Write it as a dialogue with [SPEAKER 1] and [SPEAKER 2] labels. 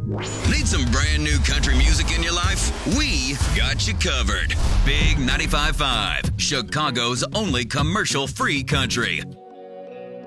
[SPEAKER 1] Need some brand new country music in your life? We got you covered. Big 95.5, Chicago's only commercial-free country.